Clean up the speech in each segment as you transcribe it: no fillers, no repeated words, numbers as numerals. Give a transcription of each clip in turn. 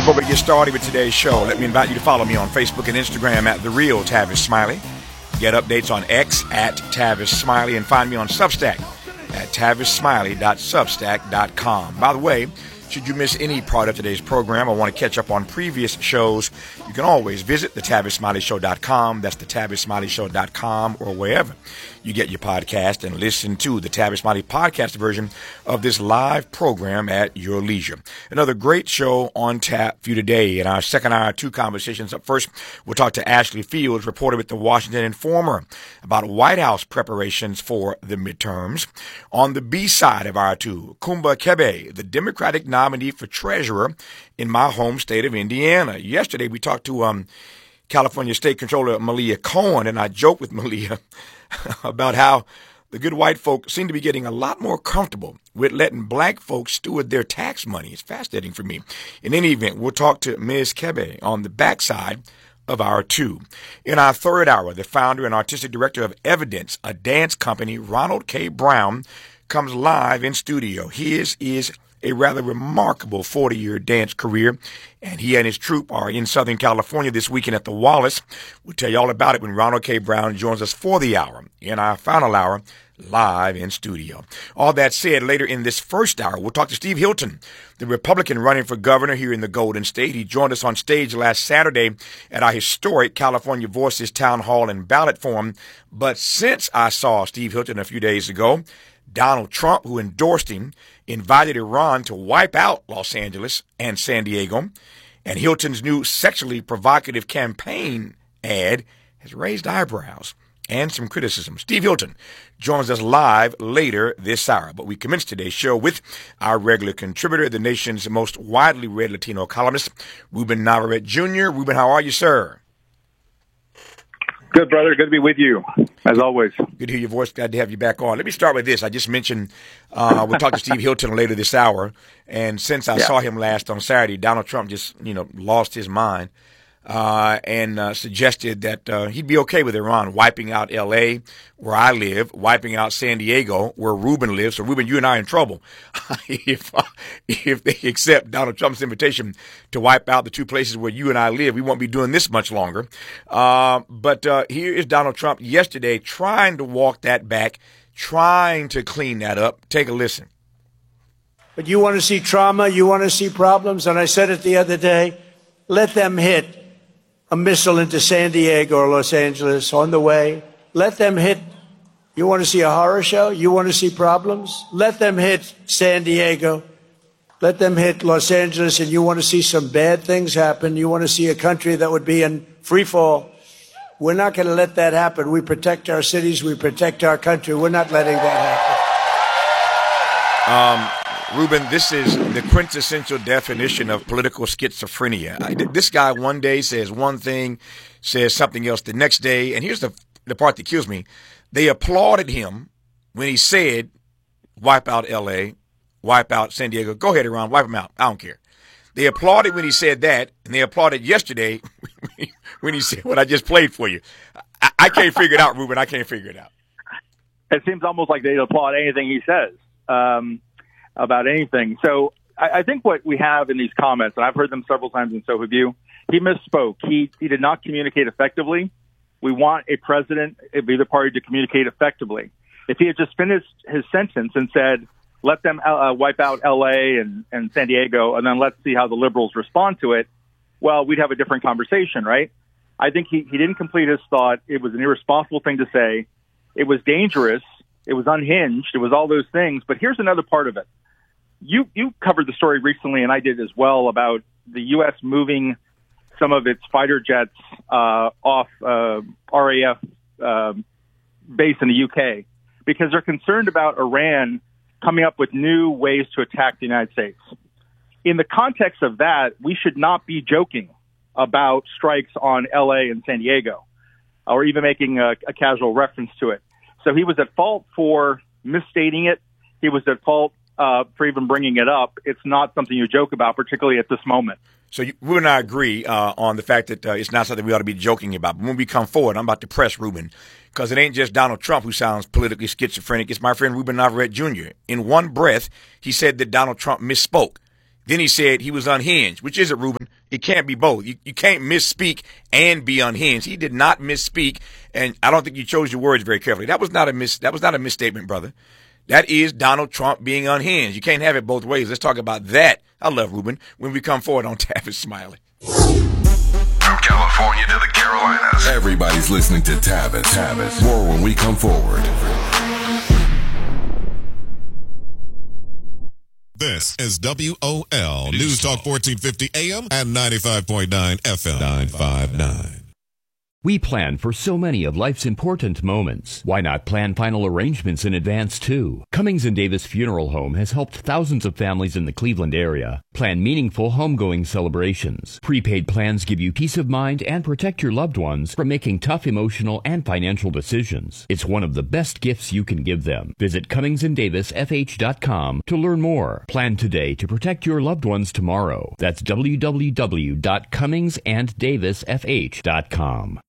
Before we get started with today's show, let me invite you to follow me on Facebook and Instagram at The Real Tavis Smiley. Get updates on X at Tavis Smiley and find me on Substack at tavissmiley.substack.com. By the way, should you miss any part of today's program or want to catch up on previous shows, you can always visit thetavissmileyshow.com. That's thetavissmileyshow.com or wherever you get your podcast and listen to the Tavis Smiley podcast version of this live program at your leisure. Another great show on tap for you today. In our second hour, two conversations. Up first, we'll talk to Ashley Fields, reporter with the Washington Informer, about White House preparations for the midterms. On the B side of our two, Kumba Kebe, the Democratic nominee for treasurer in my home state of Indiana. Yesterday, we talked to California State Controller Malia Cohen, and I joked with Malia about how the good white folk seem to be getting a lot more comfortable with letting black folks steward their tax money. It's fascinating for me. In any event, we'll talk to Ms. Kebe on the backside of our two. In our third hour, the founder and artistic director of Evidence, a dance company, Ronald K. Brown, comes live in studio. His is a rather remarkable 40-year dance career, and he and his troupe are in Southern California this weekend at the Wallace. We'll tell you all about it when Ronald K. Brown joins us for the hour. In our final hour, live in studio. All that said, later in this first hour, we'll talk to Steve Hilton, the Republican running for governor here in the Golden State. He joined us on stage last Saturday at our historic California Voices Town Hall and Ballot Forum. But since I saw Steve Hilton a few days ago, Donald Trump, who endorsed him, invited Iran to wipe out Los Angeles and San Diego, and Hilton's new sexually provocative campaign ad has raised eyebrows and some criticism. Steve Hilton joins us live later this hour, but we commence today's show with our regular contributor, the nation's most widely read Latino columnist, Ruben Navarrete Jr. Ruben, how are you, sir? Good, brother. Good to be with you, as always. Good to hear your voice. Glad to have you back on. Let me start with this. I just mentioned we'll talk to Steve Hilton later this hour, and since I saw him last on Saturday, Donald Trump just lost his mind and suggested that he'd be okay with Iran wiping out L.A., where I live, wiping out San Diego, where Ruben lives. So, Ruben, you and I are in trouble if they accept Donald Trump's invitation to wipe out the two places where you and I live. We won't be doing this much longer. But here is Donald Trump yesterday trying to walk that back, trying to clean that up. Take a listen. But you want to see trauma, you want to see problems, and I said it the other day, let them hit a missile into San Diego or Los Angeles on the way. Let them hit. You want to see a horror show? You want to see problems? Let them hit San Diego. Let them hit Los Angeles, and you want to see some bad things happen. You want to see a country that would be in free fall. We're not going to let that happen. We protect our cities. We protect our country. We're not letting that happen. Ruben, this is the quintessential definition of political schizophrenia. This guy one day says one thing, says something else the next day. And here's the part that kills me. They applauded him when he said, wipe out L.A., wipe out San Diego. Go ahead, Iran, wipe them out. I don't care. They applauded when he said that, and they applauded yesterday when he said what I just played for you. I can't figure it out, Ruben. I can't figure it out. It seems almost like they applaud anything he says. About anything. So I think what we have in these comments, and I've heard them several times and so have you, he misspoke. He did not communicate effectively. We want a president of either party to communicate effectively. If he had just finished his sentence and said, let them wipe out L.A. and San Diego, and then let's see how the liberals respond to it, well, we'd have a different conversation, right? I think he didn't complete his thought. It was an irresponsible thing to say. It was dangerous. It was unhinged. It was all those things. But here's another part of it. You covered the story recently, and I did as well, about the U.S. moving some of its fighter jets off RAF base in the U.K. because they're concerned about Iran coming up with new ways to attack the United States. In the context of that, we should not be joking about strikes on L.A. and San Diego, or even making a casual reference to it. So he was at fault for misstating it. He was at fault for even bringing it up. It's not something you joke about, particularly at this moment. So Ruben and I agree on the fact that it's not something we ought to be joking about. But when we come forward, I'm about to press Ruben, because it ain't just Donald Trump who sounds politically schizophrenic. It's my friend Ruben Navarrete Jr. In one breath, he said that Donald Trump misspoke. Then he said he was unhinged. Which is it, Ruben? It can't be both. You can't misspeak and be unhinged. He did not misspeak, and I don't think you chose your words very carefully. That was not a misstatement, brother. That is Donald Trump being unhinged. You can't have it both ways. Let's talk about that. I love Ruben when we come forward on Tavis Smiley. From California to the Carolinas, everybody's listening to Tavis. More when we come forward. This is WOL News Talk 1450 AM and 95.9 FM 959. We plan for so many of life's important moments. Why not plan final arrangements in advance, too? Cummings & Davis Funeral Home has helped thousands of families in the Cleveland area plan meaningful homegoing celebrations. Prepaid plans give you peace of mind and protect your loved ones from making tough emotional and financial decisions. It's one of the best gifts you can give them. Visit CummingsandDavisFH.com to learn more. Plan today to protect your loved ones tomorrow. That's www.CummingsandDavisFH.com.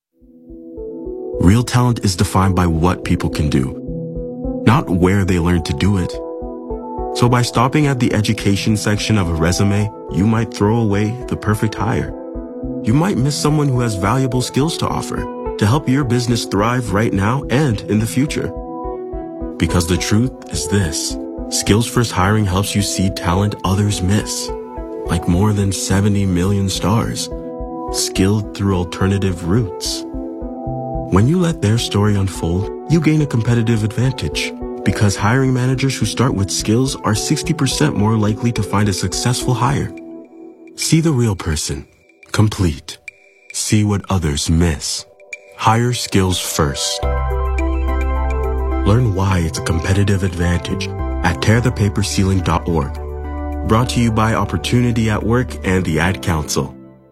Real talent is defined by what people can do, not where they learn to do it. So by stopping at the education section of a resume, you might throw away the perfect hire. You might miss someone who has valuable skills to offer to help your business thrive right now and in the future. Because the truth is this: Skills First Hiring helps you see talent others miss, like more than 70 million stars, skilled through alternative routes. When you let their story unfold, you gain a competitive advantage, because hiring managers who start with skills are 60% more likely to find a successful hire. See the real person, complete. See what others miss. Hire skills first. Learn why it's a competitive advantage at tearthepaperceiling.org. Brought to you by Opportunity at Work and the Ad Council.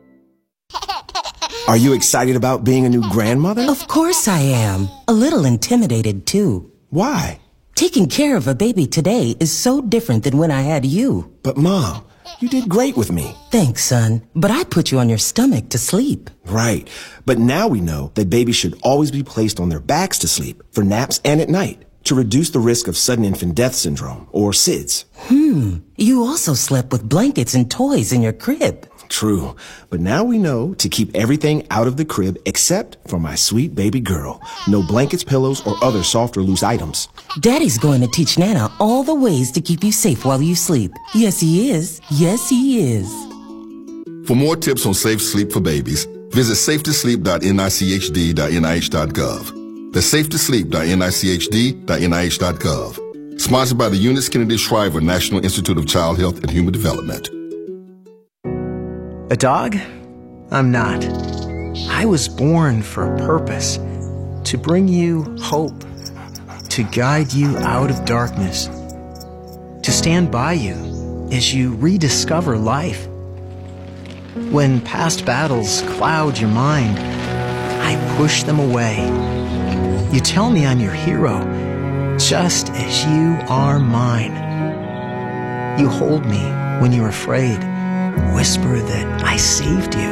Are you excited about being a new grandmother? Of course I am. A little intimidated, too. Why? Taking care of a baby today is so different than when I had you. But Mom, you did great with me. Thanks, son. But I put you on your stomach to sleep. Right. But now we know that babies should always be placed on their backs to sleep, for naps and at night, to reduce the risk of sudden infant death syndrome, or SIDS. You also slept with blankets and toys in your crib. True, but now we know to keep everything out of the crib except for my sweet baby girl. No blankets, pillows, or other soft or loose items. Daddy's going to teach Nana all the ways to keep you safe while you sleep. Yes, he is. Yes, he is. For more tips on safe sleep for babies, visit safetosleep.nichd.nih.gov. That's safetosleep.nichd.nih.gov. Sponsored by the Eunice Kennedy Shriver National Institute of Child Health and Human Development. A dog? I'm not. I was born for a purpose, to bring you hope, to guide you out of darkness, to stand by you as you rediscover life. When past battles cloud your mind, I push them away. You tell me I'm your hero, just as you are mine. You hold me when you're afraid. Whisper that I saved you.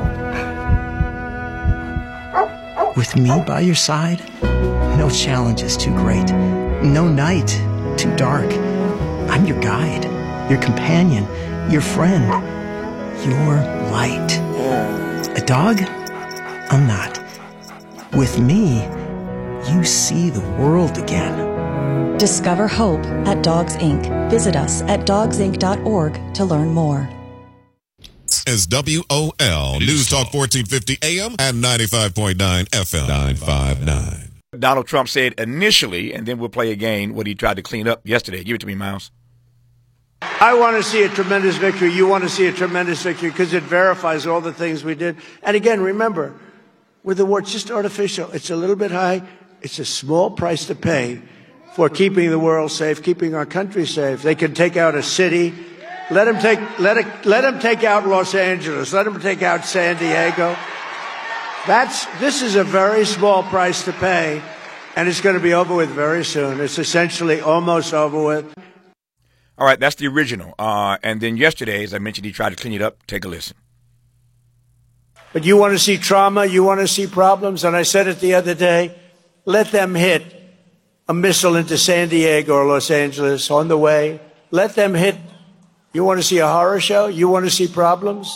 With me by your side, no challenge is too great, no night too dark. I'm your guide, your companion, your friend, your light. A dog? I'm not. With me, you see the world again. Discover hope at Dogs Inc. Visit us at dogsinc.org to learn more. Is WOL News Talk 1450 AM and 95.9 FM 959. Donald Trump said initially, and then we'll play again, what he tried to clean up yesterday. Give it to me, Miles. I want to see a tremendous victory. You want to see a tremendous victory because it verifies all the things we did. And again, remember, with the war, it's just artificial. It's a little bit high. It's a small price to pay for keeping the world safe, keeping our country safe. They can take out a city. Let him take out Los Angeles. Let him take out San Diego. This is a very small price to pay, and it's going to be over with very soon. It's essentially almost over with. All right, that's the original. And then yesterday, as I mentioned, he tried to clean it up. Take a listen. But you want to see trauma, you want to see problems, and I said it the other day, let them hit a missile into San Diego or Los Angeles on the way. Let them hit. You want to see a horror show? You want to see problems?